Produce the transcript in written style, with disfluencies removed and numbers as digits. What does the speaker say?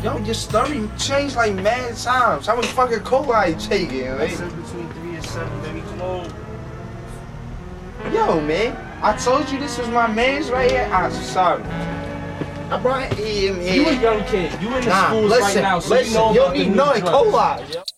Yo, your story changed like mad times. How much fucking cola you taking, man? I said between 3 and 7, baby. Come on. Yo, man. I told you this was my man's right here. I'm sorry. I brought him here. You a young kid. You in the schools listen, right now, so listen, you know you about don't the need new none drugs. cola.